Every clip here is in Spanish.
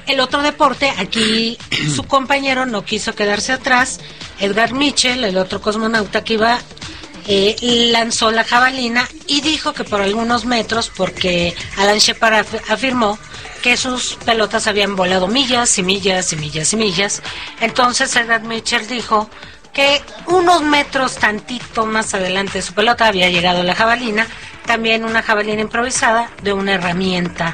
el otro deporte, aquí su compañero no quiso quedarse atrás. Edgar Mitchell, el otro cosmonauta que iba, lanzó la jabalina y dijo que por algunos metros, porque Alan Shepard afirmó que sus pelotas habían volado millas y millas y millas y millas. Entonces Edgar Mitchell dijo que unos metros tantito más adelante de su pelota había llegado la jabalina, también una jabalina improvisada de una herramienta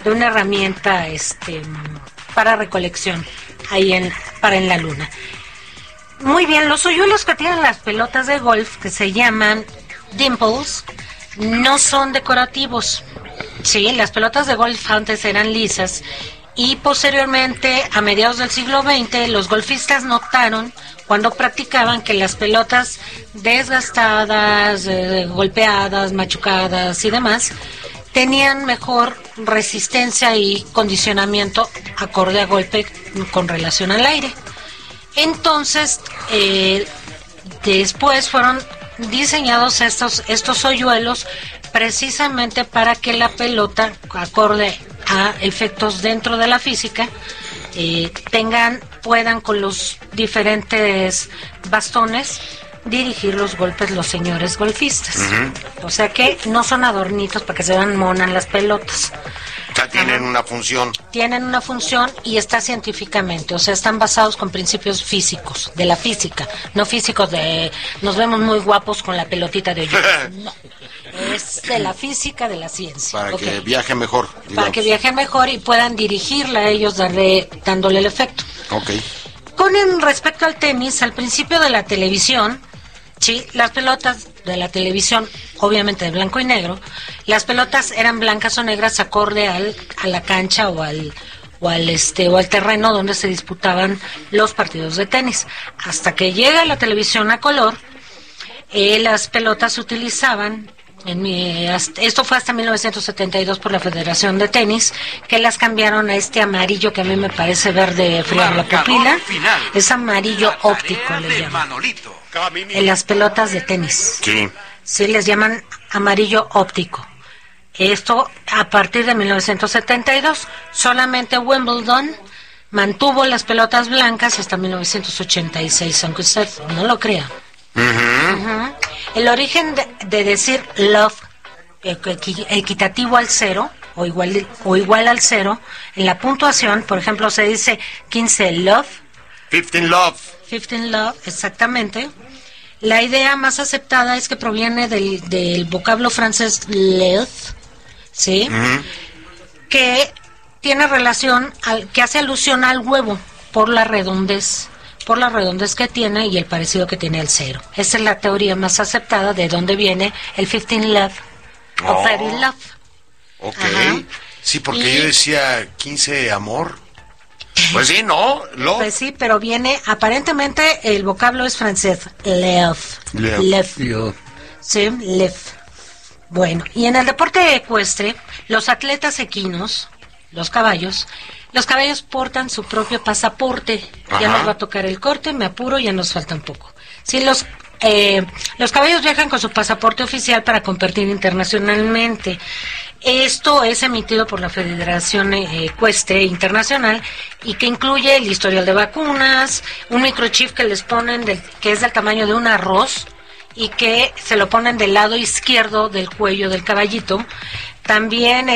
para recolección ahí para en la luna. Muy bien, los hoyuelos que tienen las pelotas de golf, que se llaman dimples, no son decorativos. Sí, las pelotas de golf antes eran lisas y posteriormente, a mediados del siglo XX, los golfistas notaron cuando practicaban que las pelotas desgastadas, golpeadas, machucadas y demás, tenían mejor resistencia y condicionamiento acorde a golpe con relación al aire. Entonces, después fueron diseñados estos hoyuelos precisamente para que la pelota, acorde a efectos dentro de la física, puedan con los diferentes bastones dirigir los golpes los señores golfistas. Uh-huh. O sea que no son adornitos para que se vean monas las pelotas. O sea, tienen una función. Tienen una función y está científicamente, o sea, están basados con principios físicos, de la física, no físicos de nos vemos muy guapos con la pelotita de hoyo. No, es de la física, de la ciencia. Para que viajen mejor. Digamos. Para que viajen mejor y puedan dirigirla a ellos dándole el efecto. Ok. Con respecto al tenis, al principio de la televisión, sí, las pelotas de la televisión, obviamente de blanco y negro, las pelotas eran blancas o negras acorde a la cancha o al terreno donde se disputaban los partidos de tenis. Hasta que llega la televisión a color, las pelotas se utilizaban. Esto fue hasta 1972 por la Federación de Tenis, que las cambiaron a este amarillo que a mí me parece verde frío en la pupila. Es amarillo óptico, le llaman. En las pelotas de tenis. Sí. Sí, les llaman amarillo óptico. Esto a partir de 1972. Solamente Wimbledon mantuvo las pelotas blancas hasta 1986, aunque usted no lo crea. Uh-huh. Uh-huh. El origen de decir love, equitativo al cero, o igual al cero, en la puntuación, por ejemplo, se dice 15 love. 15 love. 15 love, exactamente. La idea más aceptada es que proviene del vocablo francés love, ¿sí? Uh-huh. Que tiene relación, que hace alusión al huevo por la redondez que tiene y el parecido que tiene al cero. Esa es la teoría más aceptada de dónde viene el 15 love o 30 love. Ok. Ajá. Sí, porque yo decía 15 amor. Pues sí, ¿no? Love. Pues sí, pero viene, aparentemente el vocablo es francés, love. Sí, love. Bueno, y en el deporte ecuestre, los atletas equinos, los caballos portan su propio pasaporte. Ajá. Ya nos va a tocar el corte, me apuro, ya nos falta un poco. Sí, los caballos viajan con su pasaporte oficial para competir internacionalmente. Esto es emitido por la Federación Ecuestre Internacional y que incluye el historial de vacunas, un microchip que les ponen que es del tamaño de un arroz y que se lo ponen del lado izquierdo del cuello del caballito. También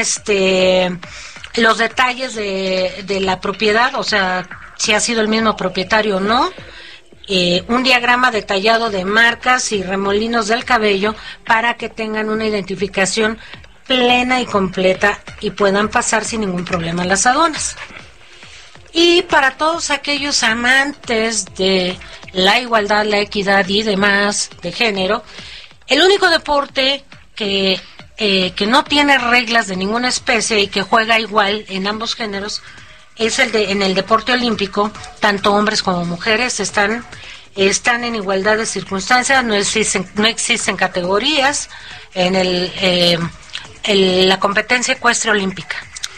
los detalles de la propiedad, o sea, si ha sido el mismo propietario o no, un diagrama detallado de marcas y remolinos del cabello para que tengan una identificación plena y completa y puedan pasar sin ningún problema las aduanas. Y para todos aquellos amantes de la igualdad, la equidad y demás de género, el único deporte que no tiene reglas de ninguna especie y que juega igual en ambos géneros es en el deporte olímpico. Tanto hombres como mujeres están en igualdad de circunstancias, no existen categorías en la competencia ecuestre olímpica.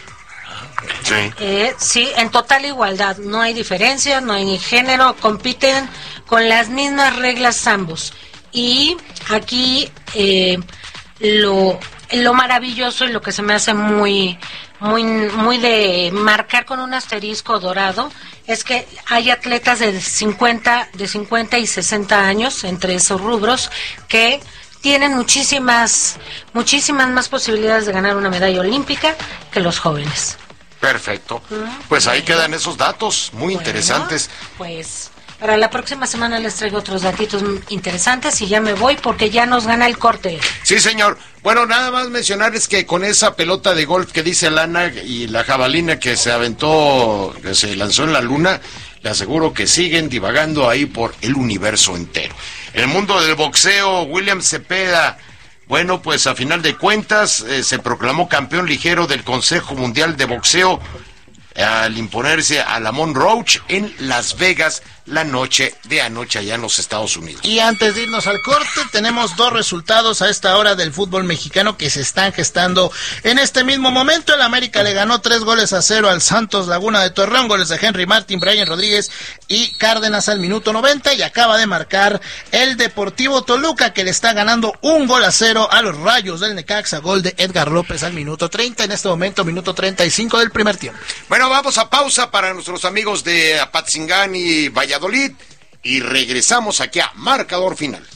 Sí. Sí, en total igualdad, no hay diferencias, no hay género, compiten con las mismas reglas ambos. Y aquí lo maravilloso y lo que se me hace muy muy de marcar con un asterisco dorado, es que hay atletas de 50 y 60 años, entre esos rubros, que tienen muchísimas más posibilidades de ganar una medalla olímpica que los jóvenes. Perfecto. Pues ahí quedan esos datos muy interesantes. Pues para la próxima semana les traigo otros datitos interesantes y ya me voy porque ya nos gana el corte. Sí, señor. Bueno, nada más mencionarles que con esa pelota de golf que dice Lana y la jabalina que se aventó, que se lanzó en la luna, le aseguro que siguen divagando ahí por el universo entero. En el mundo del boxeo, William Cepeda, bueno, pues a final de cuentas se proclamó campeón ligero del Consejo Mundial de Boxeo al imponerse a Lamont Roach en Las Vegas la noche de anoche allá en los Estados Unidos. Y antes de irnos al corte, tenemos 2 resultados a esta hora del fútbol mexicano que se están gestando en este mismo momento. El América le ganó 3-0 al Santos Laguna de Torreón, goles de Henry Martin, Brian Rodríguez y Cárdenas al minuto 90, y acaba de marcar el Deportivo Toluca, que le está ganando 1-0 a los Rayos del Necaxa, gol de Edgar López al minuto 30, en este momento minuto 35 del primer tiempo. Bueno, vamos a pausa para nuestros amigos de Apatzingán y Valladolid y regresamos aquí a Marcador Final.